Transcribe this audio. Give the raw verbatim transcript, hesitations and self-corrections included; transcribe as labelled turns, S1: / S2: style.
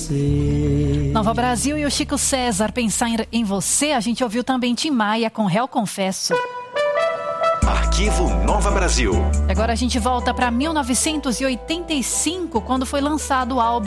S1: você.
S2: Nova Brasil e o Chico César, Pensar em, em Você. A gente ouviu também Tim Maia com Réu Confesso.
S3: Arquivo Nova Brasil.
S2: Agora a gente volta para mil novecentos e oitenta e cinco, quando foi lançado o álbum